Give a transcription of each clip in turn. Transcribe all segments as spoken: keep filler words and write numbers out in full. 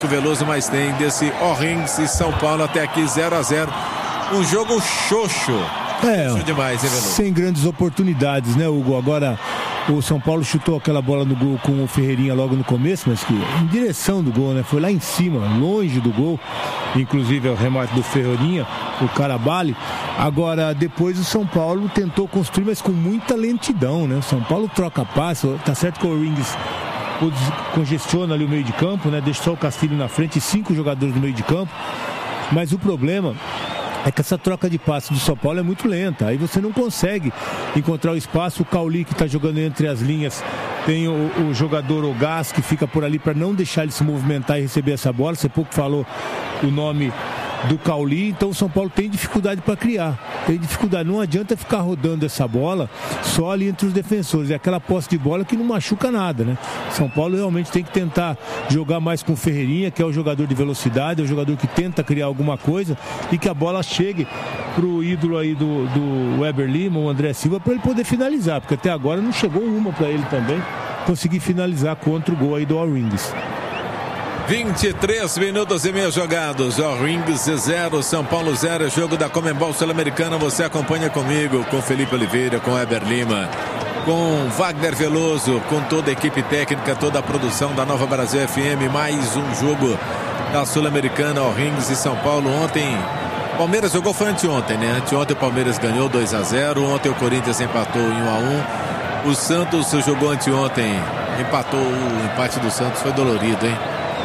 Veloso, mas tem desse O'Rings e São Paulo até aqui zero a zero. Um jogo xoxo. É, xoxo demais, hein, Veloso? Sem grandes oportunidades, né, Hugo? Agora o São Paulo chutou aquela bola no gol com o Ferreirinha logo no começo, mas que em direção do gol, né? Foi lá em cima, longe do gol. Inclusive é o remate do Ferreirinha, o Carabali. Agora, depois o São Paulo tentou construir, mas com muita lentidão, né? O São Paulo troca passe, tá certo que o O'Rings congestiona ali o meio de campo, né? Deixa só o Castilho na frente e cinco jogadores no meio de campo. Mas o problema é que essa troca de passe do São Paulo é muito lenta. Aí você não consegue encontrar o espaço. O Cauli, que está jogando entre as linhas, tem o, o jogador Ogás, que fica por ali para não deixar ele se movimentar e receber essa bola. Você pouco falou o nome do Cauli, então o São Paulo tem dificuldade para criar, tem dificuldade, não adianta ficar rodando essa bola só ali entre os defensores, é aquela posse de bola que não machuca nada, né? São Paulo realmente tem que tentar jogar mais com o Ferreirinha, que é o jogador de velocidade, é o jogador que tenta criar alguma coisa e que a bola chegue pro ídolo aí do, do Weber Lima, o André Silva, para ele poder finalizar, porque até agora não chegou uma para ele também conseguir finalizar contra o gol aí do O'Rings. vinte e três minutos e meio jogados. O'Rings zero, São Paulo zero. Jogo da Conmebol Sul-Americana. Você acompanha comigo, com Felipe Oliveira, com Weber Lima, com Wagner Veloso, com toda a equipe técnica, toda a produção da Nova Brasil F M. Mais um jogo da Sul-Americana, O'Rings e São Paulo. Ontem, Palmeiras jogou, foi anteontem, né? Anteontem o Palmeiras ganhou dois a zero. Ontem o Corinthians empatou em um a um. O Santos jogou anteontem, empatou. O empate do Santos foi dolorido, hein?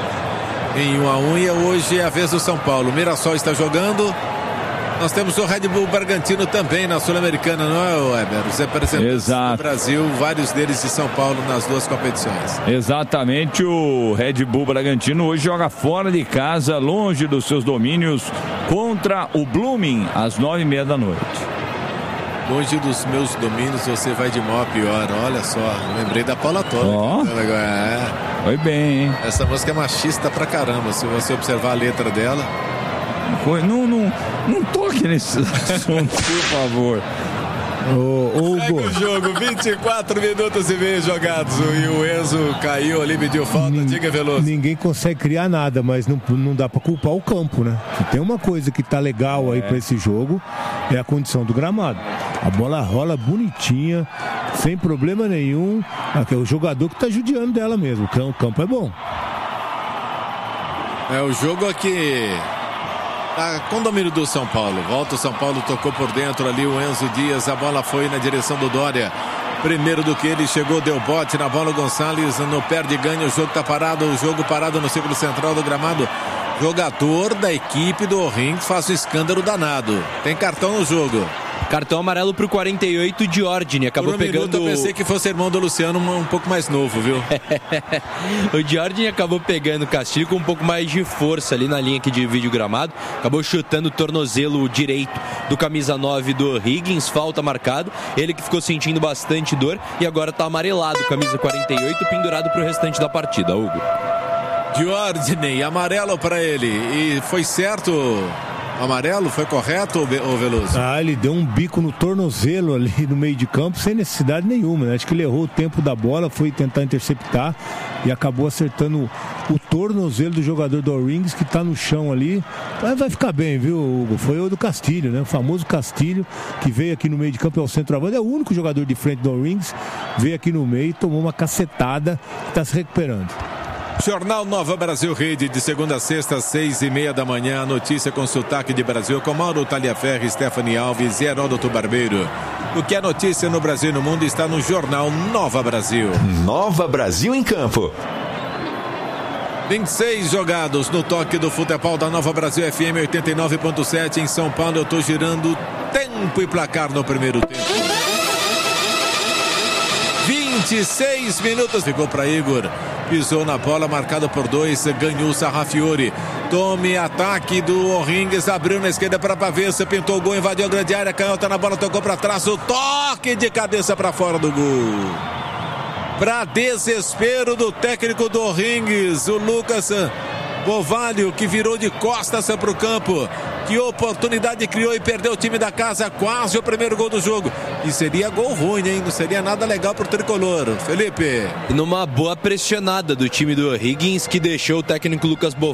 Em um a um, e hoje é a vez do São Paulo. O Mirassol está jogando. Nós temos o Red Bull Bragantino também na Sul-Americana, não é, Weber? Os representantes do Brasil, vários deles de São Paulo nas duas competições. Exatamente, o Red Bull Bragantino hoje joga fora de casa, longe dos seus domínios, contra o Blooming, às nove e meia da noite. Longe dos meus domínios, você vai de mal a pior. Olha só, lembrei da Paula Tola. Ó, oh, é. Foi bem, hein? Essa música é machista pra caramba, se você observar a letra dela. Foi, não, não, não toque nesse assunto, por favor. Ô, ô, Segue o jogo, vinte e quatro minutos e meio jogados. E o Enzo caiu ali, pediu falta. Nin, Diga, Veloso. Ninguém consegue criar nada, mas não, não dá pra culpar o campo, né? Se tem uma coisa que tá legal aí é. pra esse jogo, é a condição do gramado. A bola rola bonitinha, sem problema nenhum. Aqui é o jogador que tá judiando dela mesmo. O campo é bom. É o jogo aqui. A condomínio do São Paulo. Volta o São Paulo, tocou por dentro ali o Enzo Dias. A bola foi na direção do Dória. Primeiro do que ele chegou, deu bote na bola. O Gonçalves no perde-ganha. O jogo tá parado. O jogo parado no círculo central do gramado. Jogador da equipe do O'Rings faz um escândalo danado. Tem cartão no jogo. Cartão amarelo pro quarenta e oito, Diordini. Acabou Por um pegando. Minuto, eu pensei que fosse irmão do Luciano, um, um pouco mais novo, viu? O Diordini acabou pegando o Castilho com um pouco mais de força ali na linha que divide o gramado. Acabou chutando o tornozelo direito do camisa nove do Higgins. Falta marcado. Ele que ficou sentindo bastante dor e agora tá amarelado. Camisa quarenta e oito, pendurado pro restante da partida, Hugo. Diordini, amarelo para ele. E foi certo. Amarelo, foi correto, ô Veloso? Ah, ele deu um bico no tornozelo ali no meio de campo sem necessidade nenhuma, né? Acho que ele errou o tempo da bola, foi tentar interceptar e acabou acertando o tornozelo do jogador do O'Rings, que tá no chão ali. Mas vai ficar bem, viu, Hugo? Foi o do Castilho, né? O famoso Castilho, que veio aqui no meio de campo, é o centroavante, é o único jogador de frente do O'Rings, veio aqui no meio e tomou uma cacetada e tá se recuperando. Jornal Nova Brasil Rede, de segunda a sexta, seis e meia da manhã. Notícia com sotaque de Brasil, com Mauro Taliaferri, Stephanie Alves e Heródoto Barbeiro. O que é notícia no Brasil e no mundo está no Jornal Nova Brasil. Nova Brasil em campo. vinte e seis jogados no toque do futebol da Nova Brasil F M oitenta e nove ponto sete. Em São Paulo, eu estou girando tempo e placar no primeiro tempo. vinte e seis minutos. Ficou para Igor. Pisou na bola, marcado por dois, ganhou o Sarrafiori. Tome ataque do O'Rings, abriu na esquerda para Pavessa, pintou o gol, invadiu a grande área, canhota na bola, tocou para trás, o toque de cabeça para fora do gol. Para desespero do técnico do O'Rings, o Lucas Bovalho, que virou de costas para o campo. Que oportunidade criou e perdeu o time da casa, quase o primeiro gol do jogo. E seria gol ruim, hein? Não seria nada legal pro tricolor. Felipe. Numa boa pressionada do time do Higgins, que deixou o técnico Lucas Bovalho